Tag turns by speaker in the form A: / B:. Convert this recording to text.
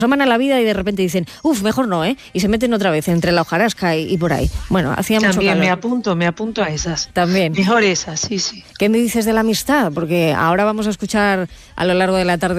A: asoman a la vida y de repente dicen, mejor no, y se meten otra vez entre la hojarasca y por ahí. Bueno, hacía mucho calor.
B: También me apunto a esas.
A: También.
B: Mejor esas, sí.
A: ¿Qué me dices de la amistad? Porque ahora vamos a escuchar a lo largo de la tarde